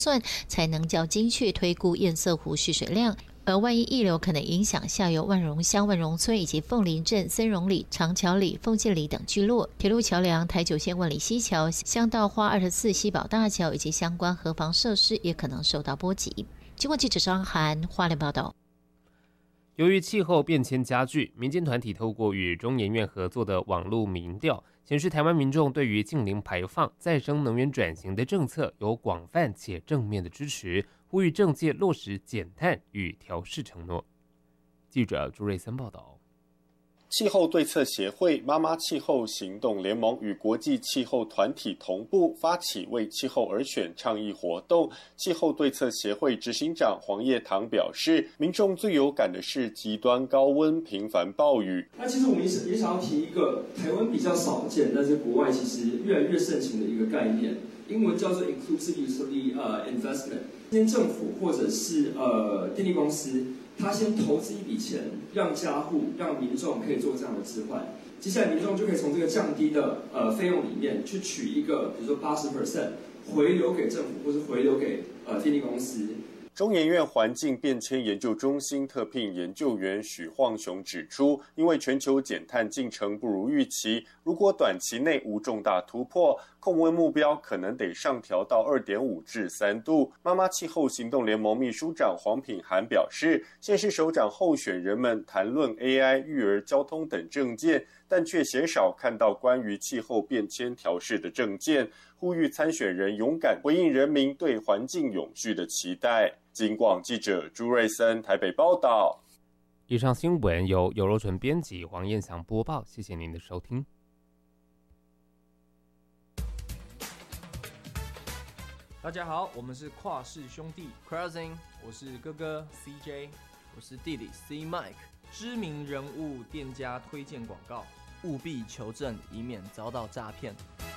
算才能较精确推估堰塞湖蓄水量。而万一溢流可能影响下游万荣乡万荣村以及凤林镇森荣里、长桥里、凤界里等聚落，铁路桥梁台九线万里西桥、乡道花24西宝大桥以及相关河防设施也可能受到波及。经过记者张涵花莲报道。 由于气候变迁加剧，民间团体透过与中研院合作的网络民调显示，台湾民众对于净零排放、再生能源转型的政策有广泛且正面的支持，呼吁政界落实减碳与调适承诺。记者朱瑞森报道。 气候对策协会、妈妈气候行动联盟与国际气候团体同步发起为气候而选倡议活动。气候对策协会执行长黄叶堂表示，民众最有感的是极端高温、频繁暴雨。 那其实我们也想要提一个台湾比较少见，但是国外其实越来越盛行的一个概念，英文叫做 inclusive utility investment。今天政府或者是电力公司，他先投资一笔钱，让家户、让民众可以做这样的置换。接下来民众就可以从这个降低的费用里面去取一个，比如说80%回流给政府，或是回流给电力公司。 中研院环境变迁研究中心特聘研究员许晃雄指出，因为全球减碳进程不如预期，如果短期内无重大突破，控温目标可能得上调到2.5至3度。妈妈气候行动联盟秘书长黄品涵表示，县市首长候选人们谈论 AI、育儿、交通等政见，但却鲜少看到关于气候变迁调适的政见，呼吁参选人勇敢回应人民对环境永续的期待。警广记者朱瑞森台北报道。 以上新闻由游若纯编辑，黄彦祥播报，谢谢您的收听。 大家好，我们是跨氏兄弟 Crossing， 我是哥哥 CJ， 我是弟弟 C Mike。 知名人物店家推荐广告， 务必求证，以免遭到诈骗。